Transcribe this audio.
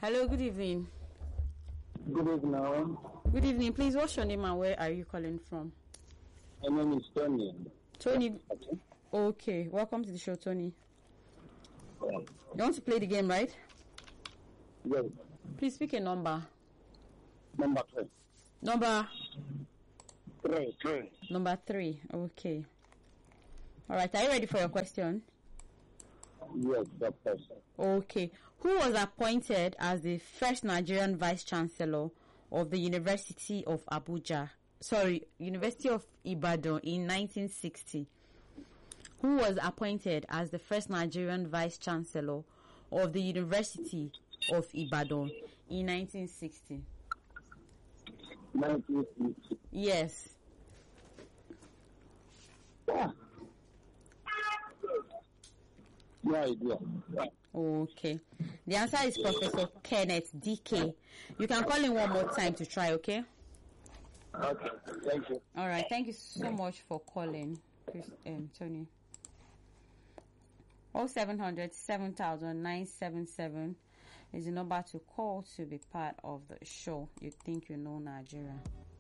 Hello, good evening. Good evening. Good evening. Please, what's your name and where are you calling from? My name is Tony. Tony. Okay, welcome to the show, Tony. You want to play the game, right? Yes. Please pick a number. Number 3. Number? 3. Number 3. Okay. All right, are you ready for your question? Yes, doctor. Okay. Who was appointed as the first Nigerian Vice Chancellor of the University of Abuja? Sorry, University of Ibadan in 1960. Who was appointed as the first Nigerian Vice Chancellor of the University of Ibadan in 1960? 1960. Yes. No idea. Okay. The answer is Professor Kenneth DK. You can call in one more time to try, okay? Okay, thank you. All right. Thank you so much for calling, Tony. 0700 7977 is the number to call to be part of the show. You think you know Nigeria.